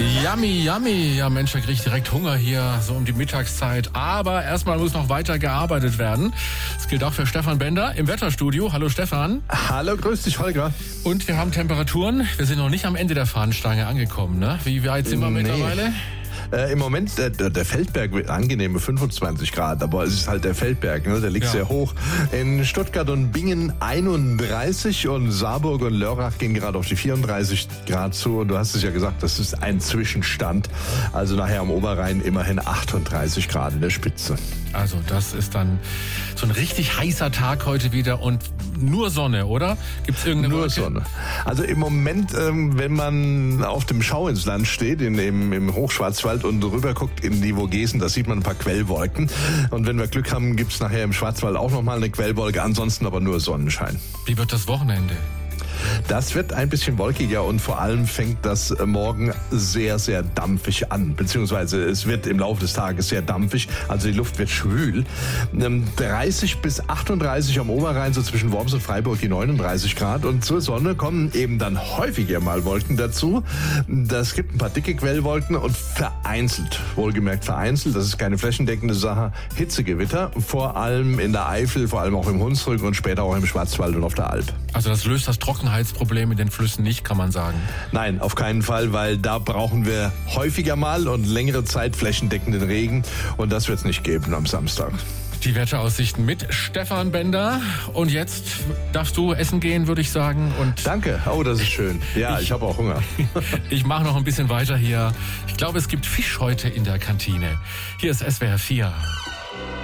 Yummy, yummy. Ja, Mensch, da kriege ich direkt Hunger hier, so um die Mittagszeit. Aber erstmal muss noch weiter gearbeitet werden. Das gilt auch für Stefan Bender im Wetterstudio. Hallo Stefan. Hallo, grüß dich, Holger. Und wir haben Temperaturen. Wir sind noch nicht am Ende der Fahnenstange angekommen, ne? Wie weit sind wir mittlerweile? Im Moment der Feldberg wird angenehme 25 Grad, aber es ist halt der Feldberg, ne? Der liegt sehr hoch. In Stuttgart und Bingen 31 und Saarburg und Lörrach gehen gerade auf die 34 Grad zu. Und du hast es ja gesagt, das ist ein Zwischenstand. Also nachher am Oberrhein immerhin 38 Grad in der Spitze. Also das ist dann so ein richtig heißer Tag heute wieder und nur Sonne, oder? Gibt's irgendeine Nur Wolke? Sonne. Also im Moment, wenn man auf dem Schau ins Land steht, im Hochschwarzwald und rüber guckt in die Vogesen, da sieht man ein paar Quellwolken. Und wenn wir Glück haben, gibt's nachher im Schwarzwald auch nochmal eine Quellwolke, ansonsten aber nur Sonnenschein. Wie wird das Wochenende? Das wird ein bisschen wolkiger und vor allem fängt das morgen sehr, sehr dampfig an. Beziehungsweise es wird im Laufe des Tages sehr dampfig, also die Luft wird schwül. 30 bis 38 am Oberrhein, so zwischen Worms und Freiburg die 39 Grad. Und zur Sonne kommen eben dann häufiger mal Wolken dazu. Das gibt ein paar dicke Quellwolken und vereinzelt, wohlgemerkt vereinzelt, das ist keine flächendeckende Sache, Hitzegewitter, vor allem in der Eifel, vor allem auch im Hunsrück und später auch im Schwarzwald und auf der Alp. Also das löst das Trockenheitsproblem in den Flüssen nicht, kann man sagen. Nein, auf keinen Fall, weil da brauchen wir häufiger mal und längere Zeit flächendeckenden Regen und das wird es nicht geben am Samstag. Die Wetteraussichten mit Stefan Bender. Und jetzt darfst du essen gehen, würde ich sagen. Und danke. Oh, das ist schön. Ja, ich habe auch Hunger. Ich mache noch ein bisschen weiter hier. Ich glaube, es gibt Fisch heute in der Kantine. Hier ist SWR 4.